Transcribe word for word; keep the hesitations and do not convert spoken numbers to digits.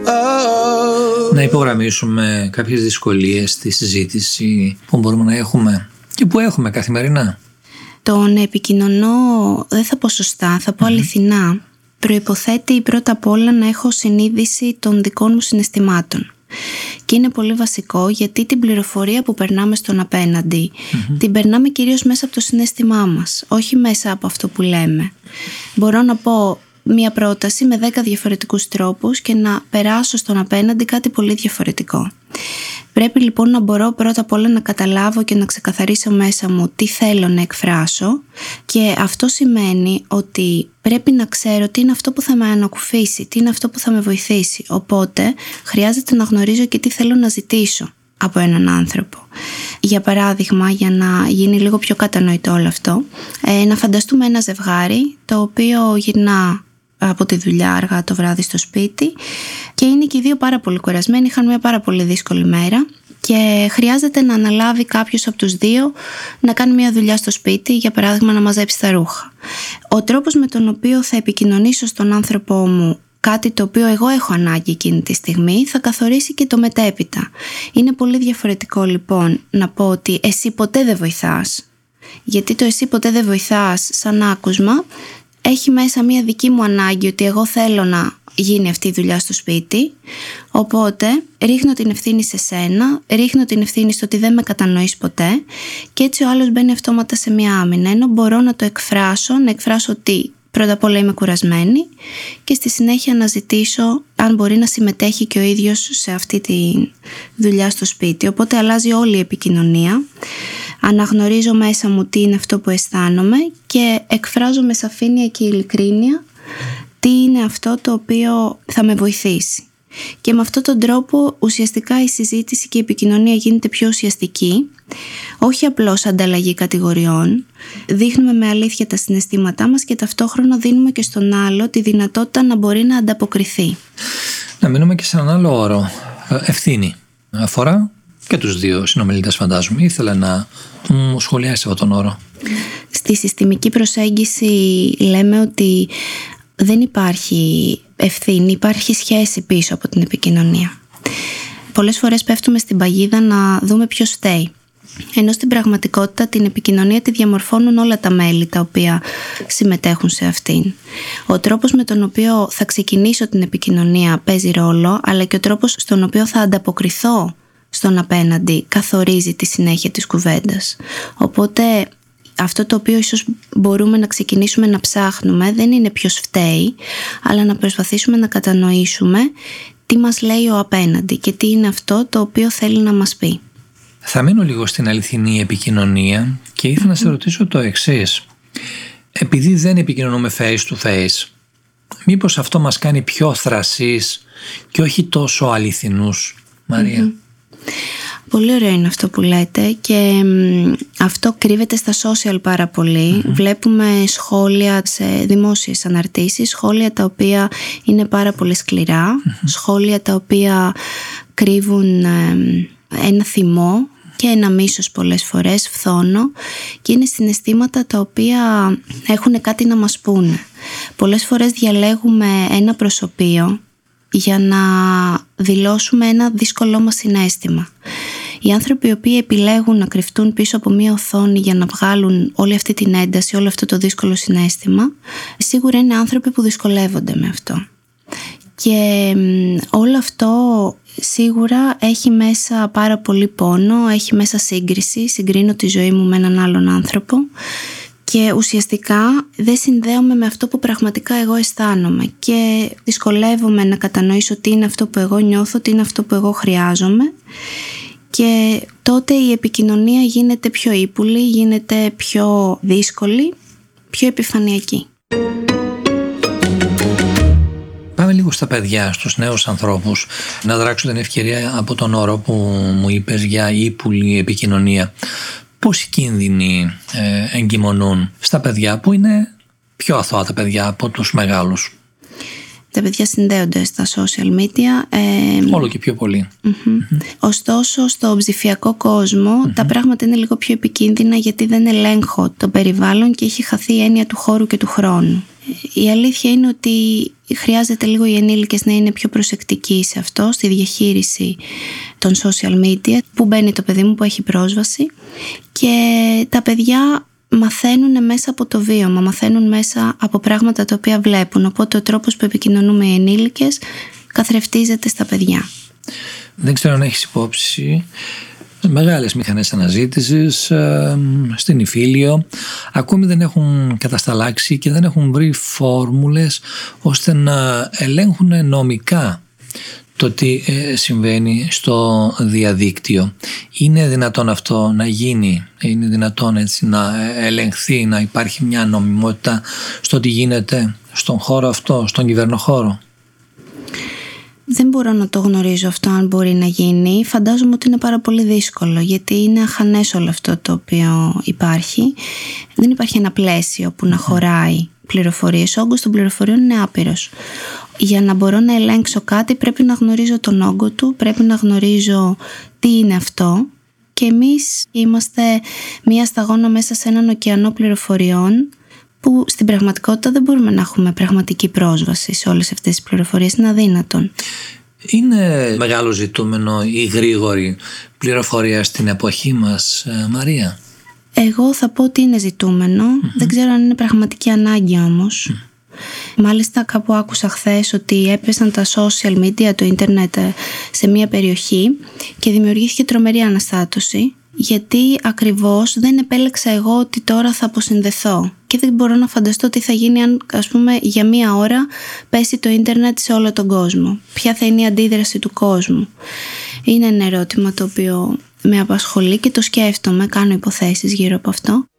Να υπογραμμίσουμε κάποιες δυσκολίες στη συζήτηση που μπορούμε να έχουμε και που έχουμε καθημερινά. Το να επικοινωνώ, δεν θα πω σωστά, θα πω mm-hmm. αληθινά, προϋποθέτει πρώτα απ' όλα να έχω συνείδηση των δικών μου συναισθημάτων. Και είναι πολύ βασικό, γιατί την πληροφορία που περνάμε στον απέναντι mm-hmm. την περνάμε κυρίως μέσα από το συναίσθημά μας, όχι μέσα από αυτό που λέμε. Μπορώ να πω μία πρόταση με δέκα διαφορετικούς τρόπους και να περάσω στον απέναντι κάτι πολύ διαφορετικό. Πρέπει λοιπόν να μπορώ πρώτα απ' όλα να καταλάβω και να ξεκαθαρίσω μέσα μου τι θέλω να εκφράσω, και αυτό σημαίνει ότι πρέπει να ξέρω τι είναι αυτό που θα με ανακουφίσει, τι είναι αυτό που θα με βοηθήσει. Οπότε χρειάζεται να γνωρίζω και τι θέλω να ζητήσω από έναν άνθρωπο. Για παράδειγμα, για να γίνει λίγο πιο κατανοητό όλο αυτό, ε, να φανταστούμε ένα ζευγάρι το οποίο γυρνά από τη δουλειά αργά το βράδυ στο σπίτι και είναι και οι δύο πάρα πολύ κουρασμένοι, είχαν μια πάρα πολύ δύσκολη μέρα και χρειάζεται να αναλάβει κάποιος από τους δύο να κάνει μια δουλειά στο σπίτι, για παράδειγμα να μαζέψει τα ρούχα. Ο τρόπος με τον οποίο θα επικοινωνήσω στον άνθρωπό μου κάτι το οποίο εγώ έχω ανάγκη εκείνη τη στιγμή θα καθορίσει και το μετέπειτα. Είναι πολύ διαφορετικό λοιπόν να πω ότι εσύ ποτέ δεν βοηθάς, γιατί το εσύ ποτέ δεν βοηθάς σαν άκουσμα έχει μέσα μια δική μου ανάγκη ότι εγώ θέλω να γίνει αυτή η δουλειά στο σπίτι, οπότε ρίχνω την ευθύνη σε σένα, ρίχνω την ευθύνη στο ότι δεν με κατανοείς ποτέ, και έτσι ο άλλος μπαίνει αυτόματα σε μια άμυνα, ενώ μπορώ να το εκφράσω, να εκφράσω ότι πρώτα απ' όλα είμαι κουρασμένη και στη συνέχεια να ζητήσω αν μπορεί να συμμετέχει και ο ίδιος σε αυτή τη δουλειά στο σπίτι. Οπότε αλλάζει όλη η επικοινωνία. Αναγνωρίζω μέσα μου τι είναι αυτό που αισθάνομαι και εκφράζω με σαφήνεια και ειλικρίνεια τι είναι αυτό το οποίο θα με βοηθήσει. Και με αυτόν τον τρόπο ουσιαστικά η συζήτηση και η επικοινωνία γίνεται πιο ουσιαστική, όχι απλώς ανταλλαγή κατηγοριών. Δείχνουμε με αλήθεια τα συναισθήματά μας και ταυτόχρονα δίνουμε και στον άλλο τη δυνατότητα να μπορεί να ανταποκριθεί. Να μείνουμε και σε έναν άλλο όρο, ευθύνη. Αφορά και τους δύο συνομιλητές, φαντάζομαι. Ήθελα να μου σχολιάσει αυτόν τον όρο. Στη συστημική προσέγγιση λέμε ότι δεν υπάρχει ευθύνη, υπάρχει σχέση πίσω από την επικοινωνία. Πολλές φορές πέφτουμε στην παγίδα να δούμε ποιος φταίει, ενώ στην πραγματικότητα την επικοινωνία τη διαμορφώνουν όλα τα μέλη τα οποία συμμετέχουν σε αυτήν. Ο τρόπος με τον οποίο θα ξεκινήσω την επικοινωνία παίζει ρόλο, αλλά και ο τρόπος στον οποίο θα ανταποκριθώ στον απέναντι καθορίζει τη συνέχεια της κουβέντας. Οπότε αυτό το οποίο ίσως μπορούμε να ξεκινήσουμε να ψάχνουμε δεν είναι ποιος φταίει, αλλά να προσπαθήσουμε να κατανοήσουμε τι μας λέει ο απέναντι και τι είναι αυτό το οποίο θέλει να μας πει. Θα μείνω λίγο στην αληθινή επικοινωνία και ήθελα να σε ρωτήσω το εξής. Επειδή δεν επικοινωνούμε face to face, μήπως αυτό μας κάνει πιο θρασείς και όχι τόσο αληθινούς, Μαρία? Mm-hmm. Πολύ ωραίο είναι αυτό που λέτε και αυτό κρύβεται στα social πάρα πολύ. Mm-hmm. Βλέπουμε σχόλια σε δημόσιες αναρτήσεις, σχόλια τα οποία είναι πάρα πολύ σκληρά, mm-hmm. σχόλια τα οποία κρύβουν ένα θυμό και ένα μίσος πολλές φορές, φθόνο, και είναι συναισθήματα τα οποία έχουν κάτι να μας πούνε. Πολλές φορές διαλέγουμε ένα προσωπείο για να δηλώσουμε ένα δύσκολό μας συναίσθημα. Οι άνθρωποι οι οποίοι επιλέγουν να κρυφτούν πίσω από μία οθόνη για να βγάλουν όλη αυτή την ένταση, όλο αυτό το δύσκολο συναίσθημα, σίγουρα είναι άνθρωποι που δυσκολεύονται με αυτό. Και όλο αυτό σίγουρα έχει μέσα πάρα πολύ πόνο, έχει μέσα σύγκριση, συγκρίνω τη ζωή μου με έναν άλλον άνθρωπο και ουσιαστικά δεν συνδέομαι με αυτό που πραγματικά εγώ αισθάνομαι και δυσκολεύομαι να κατανοήσω τι είναι αυτό που εγώ νιώθω, τι είναι αυτό που εγώ χρειάζομαι, και τότε η επικοινωνία γίνεται πιο ύπουλη, γίνεται πιο δύσκολη, πιο επιφανειακή. Πάμε λίγο στα παιδιά, στους νέους ανθρώπους, να δράξω την ευκαιρία από τον όρο που μου είπες για ύπουλη επικοινωνία. Πόσοι κίνδυνοι ε, εγκυμονούν στα παιδιά που είναι πιο αθώα τα παιδιά από τους μεγάλους? Τα παιδιά συνδέονται στα social media. Ε, Όλο και πιο πολύ. Mm-hmm. Mm-hmm. Ωστόσο, στο ψηφιακό κόσμο mm-hmm. τα πράγματα είναι λίγο πιο επικίνδυνα, γιατί δεν ελέγχω το περιβάλλον και έχει χαθεί η έννοια του χώρου και του χρόνου. Η αλήθεια είναι ότι χρειάζεται λίγο οι ενήλικες να είναι πιο προσεκτικοί σε αυτό, στη διαχείριση των social media, που μπαίνει το παιδί μου που έχει πρόσβαση, και τα παιδιά μαθαίνουν μέσα από το βίωμα, μαθαίνουν μέσα από πράγματα τα οποία βλέπουν, οπότε ο τρόπος που επικοινωνούμε οι ενήλικες καθρεφτίζεται στα παιδιά. Δεν ξέρω αν έχεις υπόψη μεγάλες μηχανές αναζήτησης ε, στην Ιφίλιο ακόμη δεν έχουν κατασταλάξει και δεν έχουν βρει φόρμουλες ώστε να ελέγχουν νομικά το τι ε, συμβαίνει στο διαδίκτυο. Είναι δυνατόν αυτό να γίνει? Είναι δυνατόν έτσι να ελεγχθεί, να υπάρχει μια νομιμότητα στο τι γίνεται στον χώρο αυτό, στον κυβερνοχώρο? Δεν μπορώ να το γνωρίζω αυτό αν μπορεί να γίνει. Φαντάζομαι ότι είναι πάρα πολύ δύσκολο, γιατί είναι αχανές όλο αυτό το οποίο υπάρχει. Δεν υπάρχει ένα πλαίσιο που να χωράει πληροφορίες. Ο όγκος των πληροφοριών είναι άπειρος. Για να μπορώ να ελέγξω κάτι πρέπει να γνωρίζω τον όγκο του, πρέπει να γνωρίζω τι είναι αυτό, και εμείς είμαστε μία σταγόνα μέσα σε έναν ωκεανό πληροφοριών που στην πραγματικότητα δεν μπορούμε να έχουμε πραγματική πρόσβαση σε όλες αυτές τις πληροφορίες. Είναι αδύνατον. Είναι μεγάλο ζητούμενο η γρήγορη πληροφορία στην εποχή μας, Μαρία? Εγώ θα πω ότι είναι ζητούμενο. Mm-hmm. Δεν ξέρω αν είναι πραγματική ανάγκη όμως. Mm. Μάλιστα κάπου άκουσα χθες ότι έπεσαν τα social media, το ίντερνετ, σε μια περιοχή και δημιουργήθηκε τρομερή αναστάτωση, γιατί ακριβώς δεν επέλεξα εγώ ότι τώρα θα αποσυνδεθώ και δεν μπορώ να φανταστώ τι θα γίνει αν, ας πούμε, για μία ώρα πέσει το ίντερνετ σε όλο τον κόσμο. Ποια θα είναι η αντίδραση του κόσμου? Είναι ένα ερώτημα το οποίο με απασχολεί και το σκέφτομαι, κάνω υποθέσεις γύρω από αυτό.